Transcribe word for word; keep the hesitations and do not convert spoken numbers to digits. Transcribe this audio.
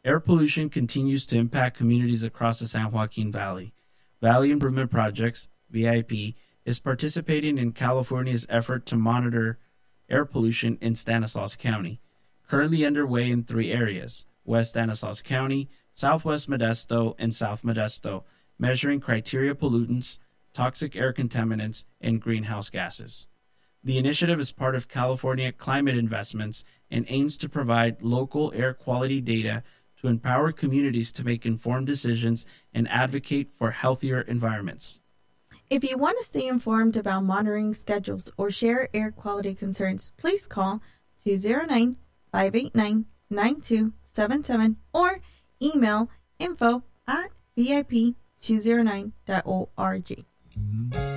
Air pollution continues to impact communities across the San Joaquin Valley. Valley Improvement Projects, V I P, is participating in California's effort to monitor air pollution in Stanislaus County, currently underway in three areas: West Stanislaus County, Southwest Modesto, and South Modesto, measuring criteria pollutants, toxic air contaminants, and greenhouse gases. The initiative is part of California climate investments and aims to provide local air quality data to empower communities to make informed decisions and advocate for healthier environments. If you want to stay informed about monitoring schedules or share air quality concerns, please call two oh nine, five eight nine, nine two seven seven or email info at V I P two oh nine dot org.